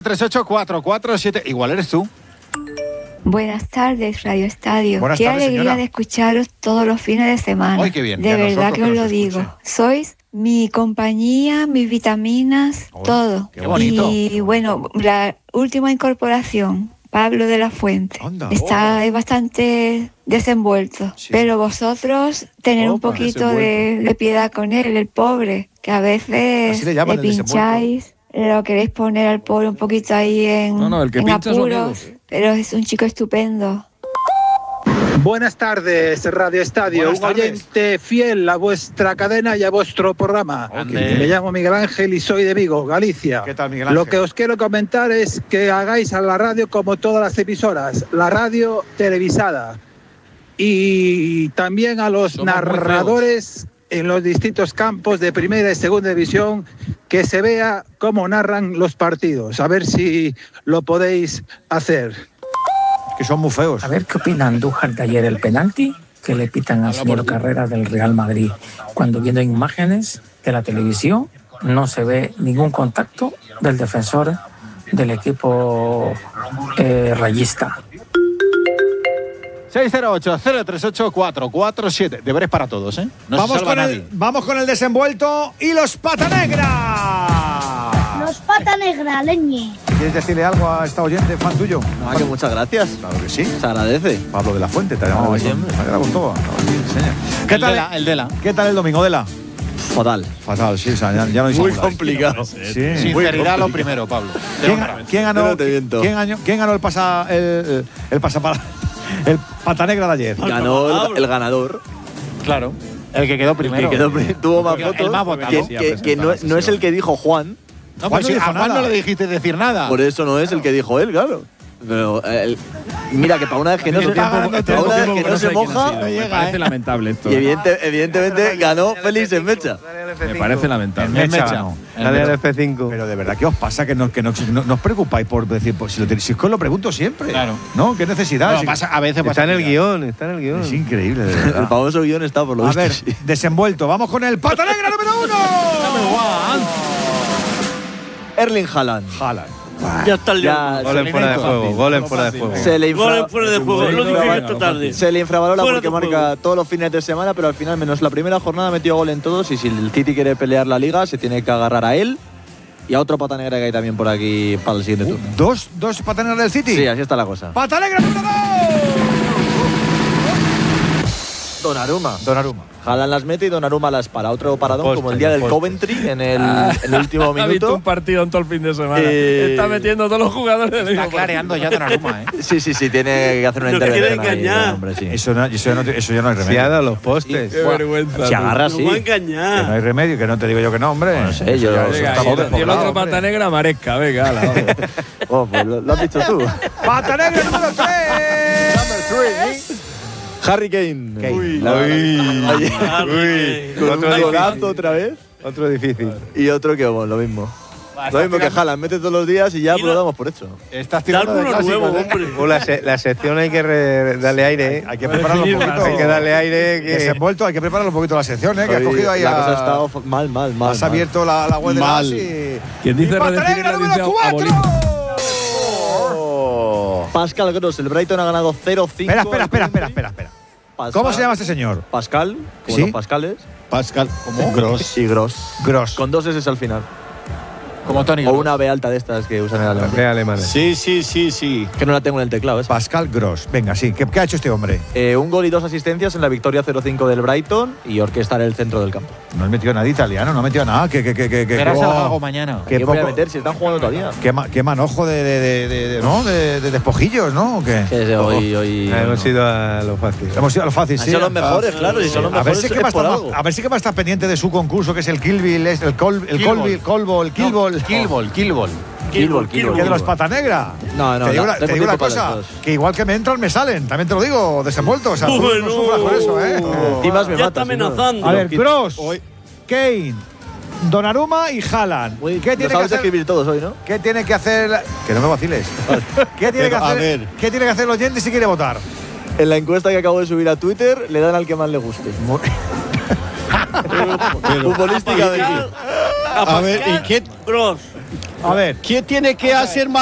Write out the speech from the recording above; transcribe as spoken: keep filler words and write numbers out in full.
tres ocho cuatro cuatro siete. Igual eres tú. Buenas tardes, Radio Estadio. Buenas qué tardes, alegría señora. de escucharos todos los fines de semana. Ay, qué bien. De Y a verdad nosotros que que os nos lo digo. escuchen. Sois mi compañía, mis vitaminas, Ay, todo. qué bonito. Y bueno, la última incorporación, Pablo de la Fuente, Anda. está es bastante desenvuelto. Sí. Pero vosotros tener un Opa, poquito de, de piedad con él, el pobre, que a veces Así le llaman, el pincháis. Lo queréis poner al pobre un poquito ahí en, No, no, el que en pincha son apuros, ellos. pero es un chico estupendo. Buenas tardes, Radio Estadio. Buenas un tardes. oyente fiel a vuestra cadena y a vuestro programa. Ande. Me llamo Miguel Ángel y soy de Vigo, Galicia. ¿Qué tal, Miguel Ángel? Lo que os quiero comentar es que hagáis a la radio como todas las emisoras, la radio televisada. Y también a los Somos muy narradores en los distintos campos de primera y segunda división, que se vea cómo narran los partidos. A ver si lo podéis hacer. Que son muy feos. A ver qué opina Andújar de ayer el penalti que le pitan al señor Carreras del Real Madrid. Cuando viendo imágenes de la televisión no se ve ningún contacto del defensor del equipo eh, rayista. seis cero ocho cero tres ocho cuatro cuatro siete. Deberes para todos, ¿eh? No se vamos, salva con nadie. el, vamos con el desenvuelto y los pata negra. Los pata negra, leñe. ¿Quieres decirle algo a esta oyente, fan tuyo? Ah, que muchas gracias. Claro que sí. Se agradece. Pablo de la Fuente, te ha llamado. No, hoy con- siempre. te ha llamado con todo. Aquí, enseña. ¿Qué El tal Dela, el Dela. ¿Qué tal el domingo, Dela? Fatal. Fatal, sí, o sea, ya, ya no hay Muy salvadas. complicado. Sí. Sinceridad lo primero, Pablo. De ¿Quién, honra. quién ganó? Yo no te miento. ¿quién, ganó ¿Quién ganó el pasa el, el, el pasapala- el pata negra de ayer? Ganó el, el ganador. Claro. El que quedó primero. Que quedó pri- tuvo más El votos. más votado. que que- que no, no es el que dijo Juan. No, Juan pero no si dijo a Juan nada. no le dijiste decir nada. Por eso no es el que dijo él, claro. Pero eh, el- mira que para una vez que no se, para una vez que no se moja, Me parece lamentable esto. y evidente- evidentemente ganó Félix en Mecha. Me parece lamentable. El Mecha Mecha. ganó. El Mecha. F cinco. Pero de verdad, ¿qué os pasa? Que no, que no, no, no os preocupáis por decir, pues, si, lo tenéis, si es que os lo pregunto siempre. Claro. ¿No? ¿Qué necesidad? Bueno, Si- pasa- a veces pasa. Está en el mira. guión, está en el guión. es increíble, de El verdad. famoso guión está por lo A visto. ver, sí. desenvuelto. Vamos con el pata negra número uno. Erling Haaland. Jala. Ya está el Ya, Gol en se, fuera de le- juego, gol en fuera de juego. se le infra- Gol fuera de juego, lo dije esta tarde. Se le infravalora Fuera porque de marca juego. todos los fines de semana, pero al final, menos la primera jornada, metió gol en todos. Y si el City quiere pelear la liga, se tiene que agarrar a él y a otro pata negra que hay también por aquí para el siguiente turno. ¿Dos, dos pata negras del City? Sí, así está la cosa. ¡Pata negra número dos! Donnarumma. Donnarumma. Haaland las mete y Donnarumma las para. Otro paradón Poste, como el día del poste. Coventry en el, en el último Ha visto minuto. un partido en todo el fin de semana. Eh, Está metiendo a todos los jugadores del Está mismo clareando ya Donnarumma, ¿eh? Sí, sí, sí, tiene que hacer una No quiere intervención ahí, engañar. hombre, sí. Eso, no, eso, ya no, eso ya no hay Se ha remedio. dado los postes. Qué vergüenza. Se agarra No así. va a Que no engañar. hay remedio, que no te digo yo que no, hombre. No sé, yo- Eso ya- eso Venga, está y, todo el, y el despoblado, otro hombre. pata negra, Maresca. Venga, ala, vamos. Oh, pues lo, lo has dicho tú. ¡Pata negra número tres! Harry Kane. Kane. Uy, la- Uy. con un Otro golazo difícil. otra vez. Otro difícil. Y otro que bueno, lo mismo. Va, Lo mismo que tirando- Haaland, mete todos los días y ya Y pues lo lo- damos por hecho. Estás Da tirando de alguno clásicos, nuevo, ¿eh? hombre. Oh, la, se- la sección hay que re- darle aire, ¿eh? Hay que prepararlo un poquito. Hay que darle aire. Que... Desenvuelto, hay que prepararlo un poquito la sección, ¿eh? Que has Hoy cogido ahí la a- cosa ha estado f- mal, mal, mal. Has mal. abierto la, la web de Mal. las y... Quien dice y pata redefinir negra la número dice cuatro. Pascal. Y Gross. Gross. Con dos S al final. Como Tony. O una B alta de estas que usan en el alemán. Sí, Sí, sí, sí, sí. Que no la tengo en el teclado, ¿eh? Pascal Gross. Venga, sí. ¿Qué, qué ha hecho este hombre? Eh, un gol y dos asistencias en la victoria cero cinco del Brighton y orquestar el centro del campo. No ha metido nada italiano, no ha metido nada. Que, que, que, que, que, Verás que- algo mañana. Qué ¿Qué voy a poco- meter si están jugando todavía? Qué, ma- qué manojo de, de, de, de- de- ¿no? de, de despojillos, ¿no? ¿O qué? Que se- hoy, hoy, Hemos no. ido a lo fácil. Hemos ido a lo fácil, Han sí. sido los mejores, claro, si son los A ver, mejores si que es va a por estar, algo. a ver si que va a estar pendiente de su concurso, que es el Kill Bill, es el Col, el Kill Colby, Ball. el Colbo, el Kill No, Ball. Killball, Killball. Killball, Killball. Que de los pata negra. No, no, te digo no, una, te tengo digo una tiempo para cosa, los dos. que igual que me entran, me salen. También te lo digo, desenvuelto. O sea, tú no Bueno. sufras con eso, ¿eh? Encima me Ya mata, está si no. amenazando. A ver, Gross, Kane, Donnarumma y Haaland. Uy, ¿Qué lo tiene que sabes hacer? escribir todos hoy, ¿no? ¿Qué tiene que hacer? la- Que no me vaciles. ¿Qué tiene que Pero, a hacer? ver. ¿Qué tiene que hacer el oyente si quiere votar? En la encuesta que acabo de subir a Twitter, le dan al que más le guste. Futbolísticamente. A ver, ¿y qué? Gross. A ver. ¿Quién tiene que hacer más?